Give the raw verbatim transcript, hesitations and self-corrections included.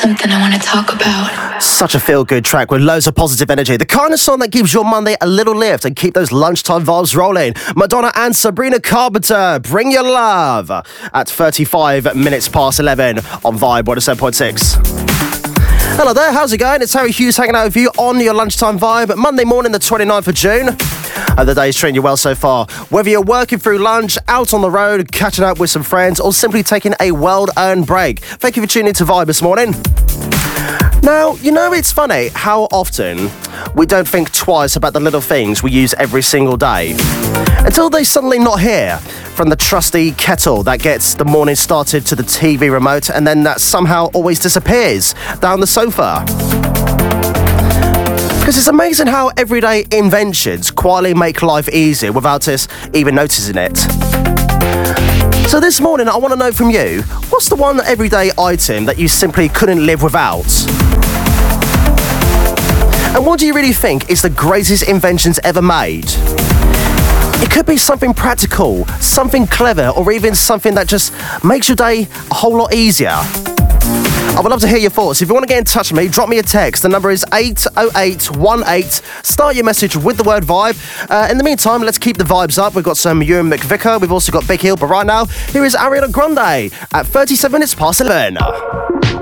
something I want to talk about. Such a feel-good track with loads of positive energy. The kind of song that gives your Monday a little lift and keep those lunchtime vibes rolling. Madonna and Sabrina Carpenter, Bring Your Love, at thirty-five minutes past eleven on Vibe one oh seven point six. Hello there, how's it going? It's Harry Hughes hanging out with you on your lunchtime vibe. Monday morning, the twenty-ninth of June. And the day's treating you well so far. Whether you're working through lunch, out on the road, catching up with some friends, or simply taking a well-earned break, thank you for tuning in to Vibe this morning. Now, you know, it's funny how often we don't think twice about the little things we use every single day until they're suddenly not here. From the trusty kettle that gets the morning started to the T V remote and then that somehow always disappears down the sofa. Because it's amazing how everyday inventions quietly make life easier without us even noticing it. So this morning, I want to know from you, what's the one everyday item that you simply couldn't live without? And what do you really think is the greatest inventions ever made? It could be something practical, something clever, or even something that just makes your day a whole lot easier. I would love to hear your thoughts. If you want to get in touch with me, drop me a text. The number is eight oh eight one eight. Start your message with the word vibe. Uh, in the meantime, let's keep the vibes up. We've got some Ewan McVicker. We've also got Big Hill. But right now, here is Ariana Grande at thirty-seven minutes past eleven.